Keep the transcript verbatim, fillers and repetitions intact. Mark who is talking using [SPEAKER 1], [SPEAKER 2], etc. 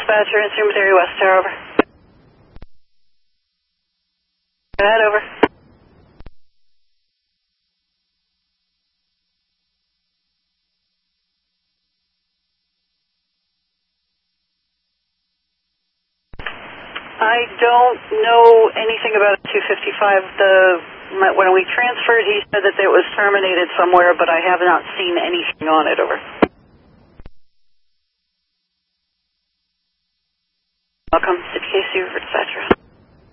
[SPEAKER 1] dispatcher, Instrument Area West Tower, over. Go ahead, over. I don't know anything about two fifty-five. The when we transferred, he said that it was terminated somewhere, but I have not seen anything on it, over. Welcome, C P K C, River Dispatcher.